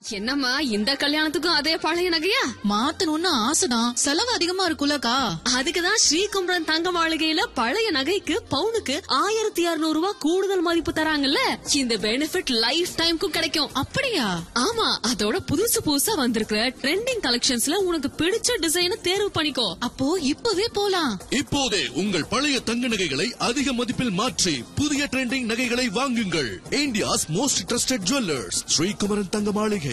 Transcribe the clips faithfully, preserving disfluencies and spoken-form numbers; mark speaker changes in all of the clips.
Speaker 1: என்னம்மா இந்த கல்யாணத்துக்கும் அதே பழைய நகையா?
Speaker 2: மாத்தணும்னு ஆசைதான், செலவு அதிகமா இருக்குல்லக்கா.
Speaker 1: அதுக்குதான் ஸ்ரீகுமரன் தங்க மாளிகையில பழைய நகைக்கு பவுனுக்கு ஆயிரத்தி இருநூறு ரூபாய் கூடுதல் மதிப்பு தராங்கல்ல. இந்த பெனிஃபிட் லைஃப் டைம்க்கும் கிடைக்கும்.
Speaker 2: அப்படியா?
Speaker 1: ஆமா, அதோட புதுசு புதுசா வந்திருக்கிற ட்ரெண்டிங் கலெக்ஷன்ஸ்ல உனக்கு பிடிச்ச டிசைனை தேர்வு பண்ணிக்கோ.
Speaker 2: அப்போ இப்பவே போலாம்.
Speaker 3: இப்போதே உங்கள் பழைய தங்க நகைகளை அதிக மதிப்பில் மாற்றி புதிய ட்ரெண்டிங் நகைகளை வாங்குங்கள். India's most trusted jewellers Sri Kumaran தங்க மாளிகை.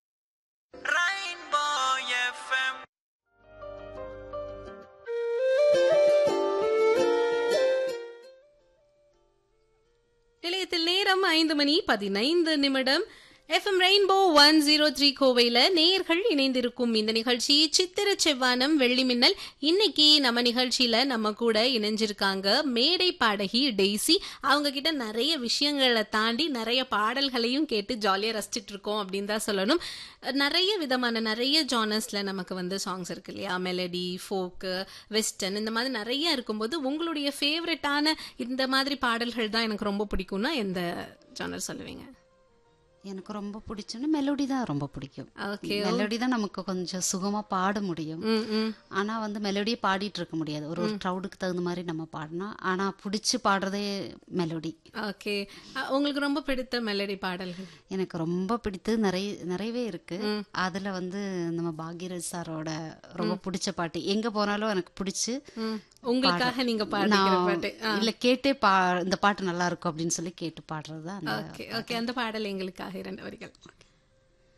Speaker 4: நிலையத்தில் நேரம் ஐந்து மணி பதினைந்து நிமிடம். FM rainbow one zero three கோவையில நேயர்கள் இணைந்திருக்கும் இந்த நிகழ்ச்சி சித்திர செவ்வானம் வெள்ளி மின்னல். இன்னைக்கு நம்ம நிகழ்ச்சியில நம்ம கூட இணைஞ்சிருக்காங்க மேடை பாடகி டெய்சி. அவங்க கிட்ட நிறைய விஷயங்களை தாண்டி நிறைய பாடல்களையும் கேட்டு ஜாலியா ரசிச்சிட்டு இருக்கோம் அப்படின்னு தான் சொல்லணும். நிறைய விதமான நிறைய ஜானர்ஸ்ல நமக்கு வந்து சாங்ஸ் இருக்கு இல்லையா? மெலடி, ஃபோக்கு, வெஸ்டர்ன், இந்த மாதிரி நிறைய இருக்கும்போது உங்களுடைய ஃபேவரட்டான இந்த மாதிரி பாடல்கள் தான் எனக்கு ரொம்ப பிடிக்கும்னா எந்த ஜானர் சொல்லுவீங்க?
Speaker 5: எனக்கு ரொம்ப பிடிச்சுன்னு மெலோடி தான் ரொம்ப பிடிக்கும்.
Speaker 4: ஓகே,
Speaker 5: மெலோடி தான் நமக்கு கொஞ்சம் சுகமா பாட முடியும். ஆனா வந்து மெலோடியே பாடிட்டு இருக்க முடியாது, ஒரு ஒரு க்ரௌடுக்கு தகுந்த மாதிரி நம்ம பாடணும். ஆனா பிடிச்சி பாடுறதே மெலோடி.
Speaker 4: ஓகே, உங்களுக்கு ரொம்ப பிடித்த மெலடி பாடல்கள்?
Speaker 5: எனக்கு ரொம்ப பிடித்து நிறைய நிறையவே இருக்கு. அதுல வந்து நம்ம பாக்யராஜ் சாரோட ரொம்ப பிடிச்ச பாட்டு எங்க போனாலும் எனக்கு பிடிச்சு
Speaker 4: உங்களுக்காக நீங்க பாடுற பாட்டு
Speaker 5: இல்ல கேட்டே பா இந்த பாட்டு நல்லா இருக்கும் அப்படின்னு சொல்லி கேட்டு பாடுறதுதான்.
Speaker 4: ஓகே ஓகே, அந்த பாடல் எங்களுக்காக இரண்டு வரிகள்.